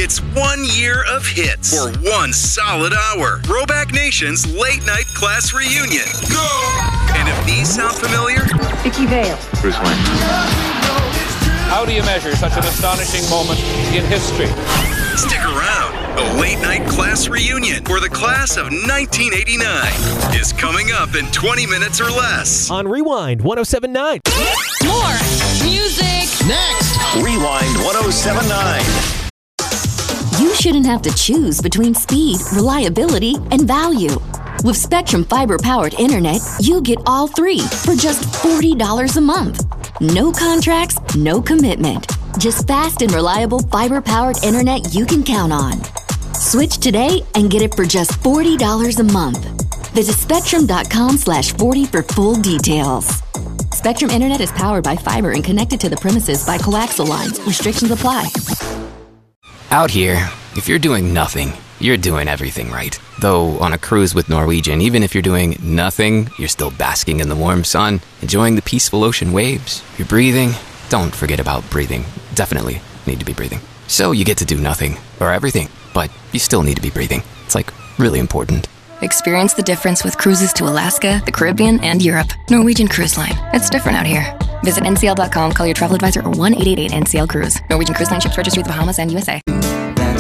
It's 1 year of hits for one solid hour. Throwback Nation's late night class reunion. Go! And if these sound familiar, Vicky Vale. Bruce Wayne. How do you measure such an astonishing moment in history? stick around. The late night class reunion for the class of 1989 is coming up in 20 minutes or less. On Rewind 107.9. More music. Next. Rewind 107.9. You shouldn't have to choose between speed, reliability, and value. With Spectrum fiber-powered internet, you get all three for just $40 a month. No contracts, no commitment. Just fast and reliable fiber-powered internet you can count on. Switch today and get it for just $40 a month. Visit spectrum.com/40 for full details. Spectrum Internet is powered by fiber and connected to the premises by coaxial lines. Restrictions apply. Out here, if you're doing nothing, you're doing everything right. Though on a cruise with Norwegian, even if you're doing nothing, you're still basking in the warm sun, enjoying the peaceful ocean waves. You're breathing. Don't forget about breathing. Definitely need to be breathing. So you get to do nothing, or everything, but you still need to be breathing. It's like really important. Experience the difference with cruises to Alaska, the Caribbean, and Europe. Norwegian Cruise Line. It's different out here. Visit ncl.com, call your travel advisor, or 1-888-NCL-CRUISE. Norwegian Cruise Line ships registry the Bahamas and USA.